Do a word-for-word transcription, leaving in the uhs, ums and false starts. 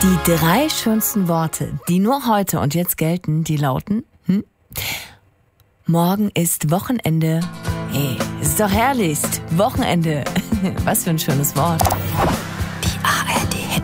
Die drei schönsten Worte, die nur heute und jetzt gelten, die lauten, hm? Morgen ist Wochenende. Hey, ist doch herrlich. Wochenende. Was für ein schönes Wort.